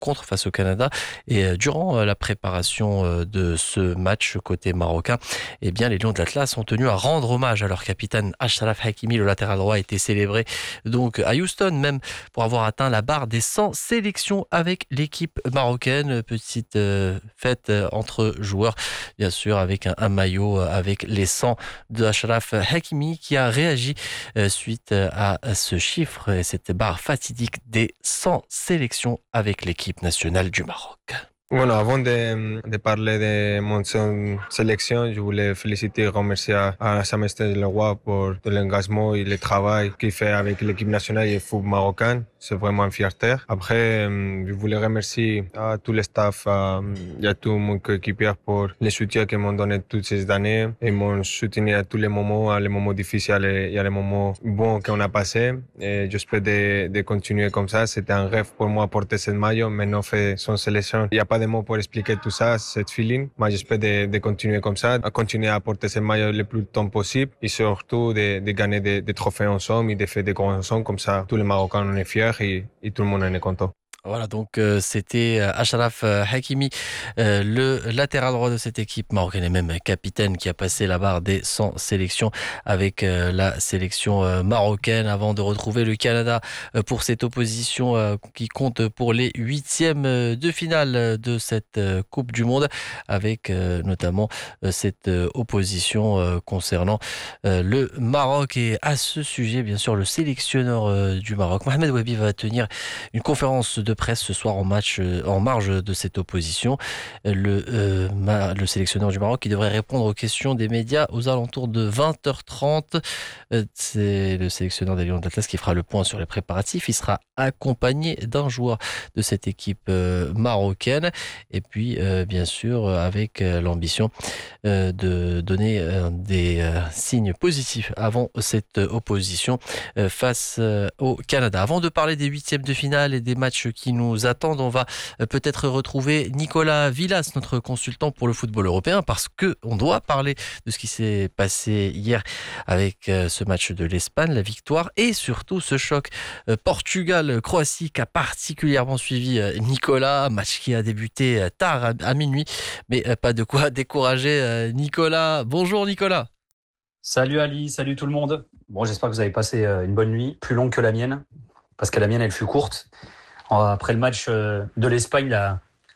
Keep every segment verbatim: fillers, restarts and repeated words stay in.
rencontre face au Canada. Et euh, durant euh, la préparation euh, de ce match côté marocain, eh bien, les Lions de l'Atlas ont tenu à rendre hommage à leur capitaine Achraf Hakimi. Le latéral droit a été célébré donc à Houston, même pour avoir atteint la barre des cent sélections avec l'équipe marocaine. Petite euh, fête euh, entre joueurs, bien sûr, avec un, un maillot euh, avec les cent de Achraf Hakimi qui a réagi euh, suite à, à ce chiffre et cette barre fatidique des cent sélections avec l'équipe nationale du Maroc. Bueno, avant de, de parler de mon son- sélection, je voulais féliciter et remercier à, à Sa Majesté le Roi pour de l'engagement et le travail qu'il fait avec l'équipe nationale et le foot marocain. C'est vraiment une fierté. Après, euh, je voulais remercier à tout le staff euh, et à tout mon coéquipier pour le soutien qu'ils m'ont donné toutes ces années et m'ont soutenu à tous les moments, à les moments difficiles et à les moments bons qu'on a passés. Et j'espère de, de continuer comme ça. C'était un rêve pour moi porter cette maillot, maintenant fait son sélection. Il n'y a pas de mots pour expliquer tout ça, cette feeling. Moi, j'espère de, de continuer comme ça, à continuer à porter ce maillot le plus longtemps possible et surtout de, de gagner des, des trophées ensemble et de faire des grands ensemble. Comme ça, tous les Marocains en est fiers et, et tout le monde en est content. Voilà, donc euh, c'était euh, Achraf euh, Hakimi, euh, le latéral droit de cette équipe marocaine et même capitaine qui a passé la barre des cent sélections avec euh, la sélection euh, marocaine avant de retrouver le Canada euh, pour cette opposition euh, qui compte pour les huitièmes euh, de finale de cette euh, Coupe du Monde avec euh, notamment euh, cette euh, opposition euh, concernant euh, le Maroc. Et à ce sujet, bien sûr, le sélectionneur euh, du Maroc, Mohamed Wahbi, va tenir une conférence de presse ce soir en match en marge de cette opposition. Le, euh, ma, le sélectionneur du Maroc qui devrait répondre aux questions des médias aux alentours de vingt heures trente. Euh, c'est le sélectionneur des Lions de l'Atlas qui fera le point sur les préparatifs. Il sera accompagné d'un joueur de cette équipe euh, marocaine et puis euh, bien sûr avec euh, l'ambition euh, de donner euh, des euh, signes positifs avant cette opposition euh, face euh, au Canada. Avant de parler des huitièmes de finale et des matchs qui nous attendent, on va peut-être retrouver Nicolas Villas, notre consultant pour le football européen, parce que on doit parler de ce qui s'est passé hier avec ce match de l'Espagne, la victoire et surtout ce choc Portugal-Croatie qui a particulièrement suivi Nicolas, match qui a débuté tard à minuit, mais pas de quoi décourager Nicolas. Bonjour Nicolas. Salut Ali, salut tout le monde. Bon, j'espère que vous avez passé une bonne nuit, plus longue que la mienne, parce que la mienne elle fut courte. Après le match de l'Espagne, la,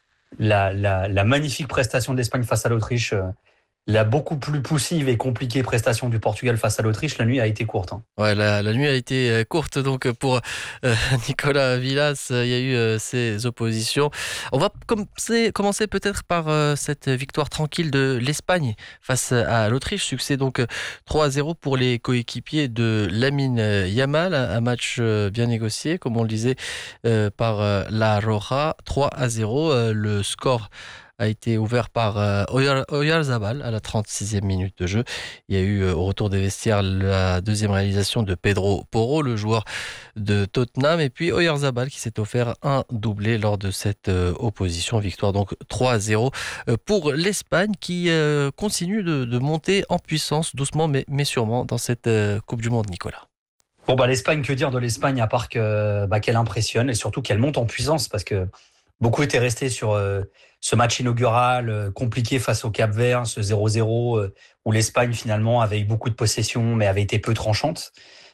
la, la, la magnifique prestation de l'Espagne face à l'Autriche, la beaucoup plus poussive et compliquée prestation du Portugal face à l'Autriche, la nuit a été courte. Hein. Ouais, la, la nuit a été courte donc pour euh, Nicolas Villas. Il y a eu euh, ces oppositions. On va commencer, commencer peut-être par euh, cette victoire tranquille de l'Espagne face à l'Autriche. Succès donc trois à zéro pour les coéquipiers de Lamine Yamal. Un match bien négocié, comme on le disait, euh, par euh, La Roja. trois à zéro. Euh, le score a été ouvert par euh, Oyarzabal à la trente-sixième minute de jeu. Il y a eu euh, au retour des vestiaires la deuxième réalisation de Pedro Porro, le joueur de Tottenham, et puis Oyarzabal qui s'est offert un doublé lors de cette euh, opposition. Victoire donc trois à zéro euh, pour l'Espagne qui euh, continue de, de monter en puissance doucement mais, mais sûrement dans cette euh, Coupe du Monde, Nicolas. Bon bah l'Espagne, que dire de l'Espagne à part que, bah, qu'elle impressionne et surtout qu'elle monte en puissance parce que beaucoup étaient restés sur euh, ce match inaugural euh, compliqué face au Cap-Vert, ce zéro zéro euh, où l'Espagne finalement avait eu beaucoup de possession mais avait été peu tranchante.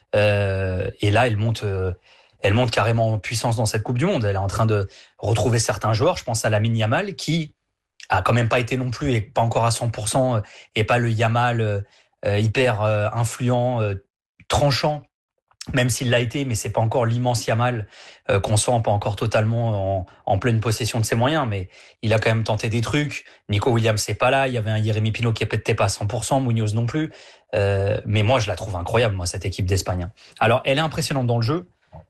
Euh, et là, elle monte, euh, elle monte carrément en puissance dans cette Coupe du Monde. Elle est en train de retrouver certains joueurs. Je pense à Lamine Yamal qui a quand même pas été non plus et pas encore à cent pour cent euh, et pas le Yamal euh, hyper euh, influent, euh, tranchant. Même s'il l'a été, mais c'est pas encore l'immense Yamal euh, qu'on sent, pas encore totalement en, en pleine possession de ses moyens, mais il a quand même tenté des trucs. Nico Williams, c'est pas là. Il y avait un Jérémy Pino qui n'était pas à cent pour cent, Munoz non plus. Euh, mais moi, je la trouve incroyable, moi, cette équipe d'Espagne. Alors, elle est impressionnante dans le jeu.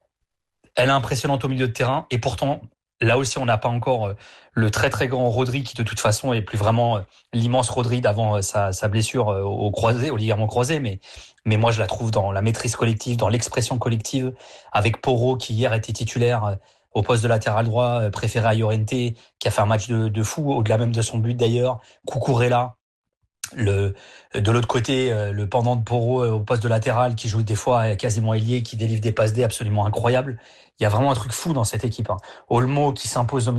Elle est impressionnante au milieu de terrain. Et pourtant, là aussi, on n'a pas encore le très, très grand Rodri qui, de toute façon, est plus vraiment l'immense Rodri d'avant sa, sa blessure au croisé, au ligament croisé, mais Mais moi, je la trouve dans la maîtrise collective, dans l'expression collective, avec Porro, qui hier était titulaire au poste de latéral droit, préféré à Llorente, qui a fait un match de, de fou, au-delà même de son but d'ailleurs. Cucurella, le, de l'autre côté, le pendant de Porro au poste de latéral, qui joue des fois quasiment ailier, qui délivre des passes D absolument incroyables. Il y a vraiment un truc fou dans cette équipe. Hein. Olmo qui s'impose au